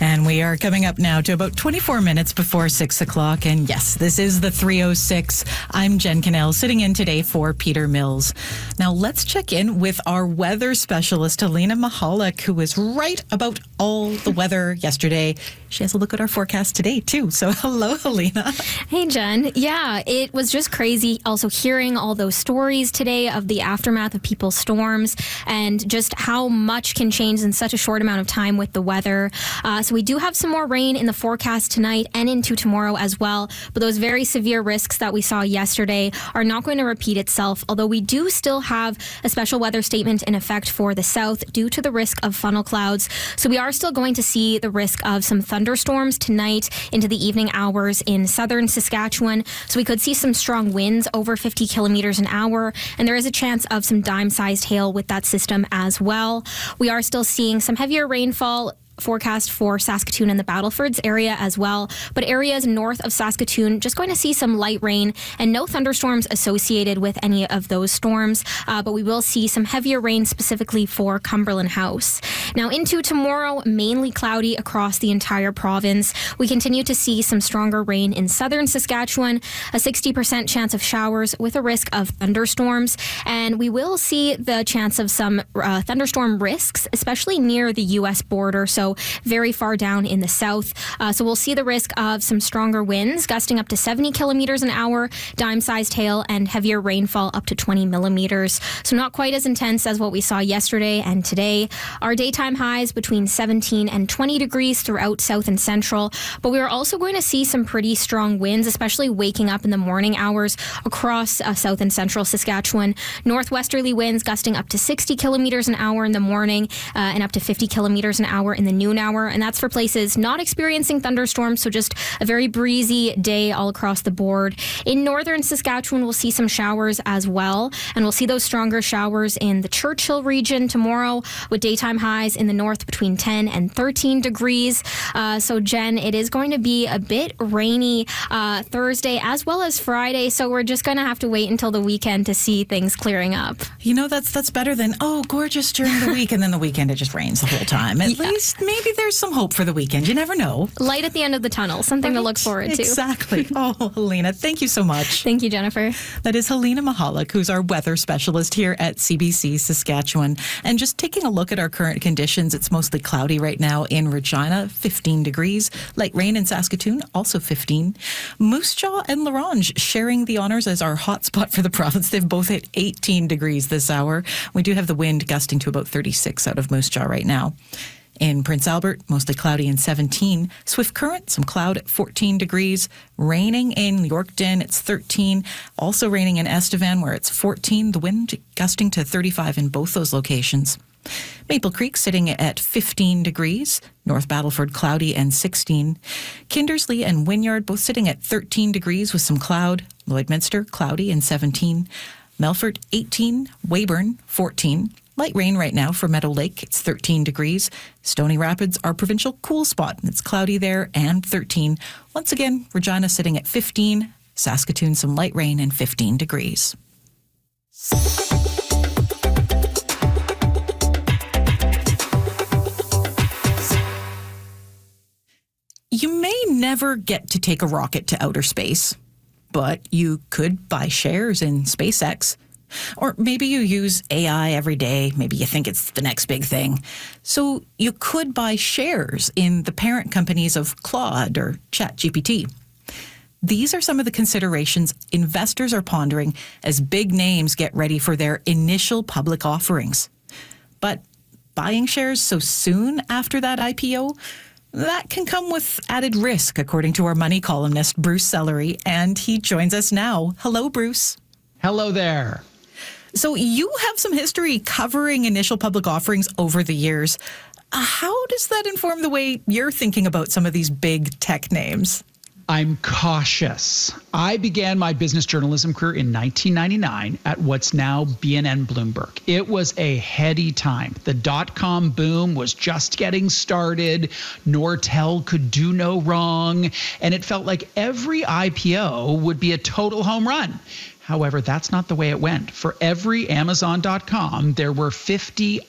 And we are coming up now to about 24 minutes before 6 o'clock. And yes, this is the 306. I'm Jen Cannell, sitting in today for Peter Mills. Now let's check in with our weather specialist, Helena Michalek, who was right about all the weather yesterday. She has a look at our forecast today, too. So hello, Helena. Hey, Jen. Yeah, it was just crazy also hearing all those stories today of the aftermath of people's storms and just how much can change in such a short amount of time with the weather. So we do have some more rain in the forecast tonight and into tomorrow as well. But those very severe risks that we saw yesterday are not going to repeat itself, although we do still have a special weather statement in effect for the south due to the risk of funnel clouds. So we are still going to see the risk of some thunderstorms tonight into the evening hours in southern Saskatchewan. So we could see some strong winds over 50 kilometers an hour, and there is a chance of some dime-sized hail with that system as well. We are still seeing some heavier rainfall forecast for Saskatoon and the Battlefords area as well, but areas north of Saskatoon just going to see some light rain and no thunderstorms associated with any of those storms, but we will see some heavier rain specifically for Cumberland House. Now into tomorrow, mainly cloudy across the entire province. We continue to see some stronger rain in southern Saskatchewan, a 60% chance of showers with a risk of thunderstorms, and we will see the chance of some thunderstorm risks, especially near the U.S. border, so very far down in the south. So we'll see the risk of some stronger winds gusting up to 70 kilometers an hour, dime-sized hail, and heavier rainfall up to 20 millimeters. So not quite as intense as what we saw yesterday and today. Our daytime highs between 17 and 20 degrees throughout south and central, but we are also going to see some pretty strong winds, especially waking up in the morning hours across south and central Saskatchewan. Northwesterly winds gusting up to 60 kilometers an hour in the morning and up to 50 kilometers an hour in the noon hour, and that's for places not experiencing thunderstorms, so just a very breezy day all across the board. In northern Saskatchewan, we'll see some showers as well, and we'll see those stronger showers in the Churchill region tomorrow, with daytime highs in the north between 10 and 13 degrees. So Jen, it is going to be a bit rainy Thursday as well as Friday, so we're just going to have to wait until the weekend to see things clearing up. You know, that's better than, gorgeous during the week, and then the weekend it just rains the whole time. At least maybe there's some hope for the weekend. You never know. Light at the end of the tunnel, something to look forward to. Exactly. Oh, Helena, thank you so much. Thank you, Jennifer. That is Helena Michalek, who's our weather specialist here at CBC Saskatchewan. And just taking a look at our current conditions, it's mostly cloudy right now in Regina, 15 degrees. Light rain in Saskatoon, also 15. Moose Jaw and La Ronge sharing the honors as our hotspot for the province. They've both hit 18 degrees this hour. We do have the wind gusting to about 36 out of Moose Jaw right now. In Prince Albert, mostly cloudy and 17. Swift Current, some cloud at 14 degrees. Raining in Yorkton, it's 13. Also raining in Estevan, where it's 14. The wind gusting to 35 in both those locations. Maple Creek sitting at 15 degrees. North Battleford, cloudy and 16. Kindersley and Wynyard both sitting at 13 degrees with some cloud. Lloydminster, cloudy and 17. Melfort, 18. Weyburn, 14. Light rain right now for Meadow Lake. It's 13 degrees. Stony Rapids, our provincial cool spot. It's cloudy there and 13. Once again, Regina sitting at 15. Saskatoon, some light rain and 15 degrees. You may never get to take a rocket to outer space, but you could buy shares in SpaceX. Or maybe you use AI every day. Maybe you think it's the next big thing. So you could buy shares in the parent companies of Claude or ChatGPT. These are some of the considerations investors are pondering as big names get ready for their initial public offerings. But buying shares so soon after that IPO, that can come with added risk, according to our money columnist, Bruce Sellery, and he joins us now. Hello, Bruce. Hello there. So you have some history covering initial public offerings over the years. How does that inform the way you're thinking about some of these big tech names? I'm cautious. I began my business journalism career in 1999 at what's now BNN Bloomberg. It was a heady time. The dot-com boom was just getting started. Nortel could do no wrong. And it felt like every IPO would be a total home run. However, that's not the way it went. For every Amazon.com, there were 50